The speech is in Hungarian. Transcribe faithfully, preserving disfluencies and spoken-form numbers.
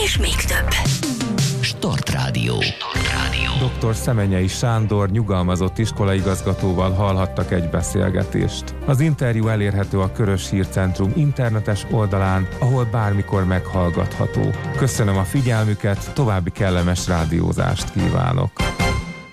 és még több. Startrádió. Startrádió. doktor Szemenyei Sándor nyugalmazott iskolaigazgatóval hallhattak egy beszélgetést. Az interjú elérhető a Körös Hírcentrum internetes oldalán, ahol bármikor meghallgatható. Köszönöm a figyelmüket, további kellemes rádiózást kívánok!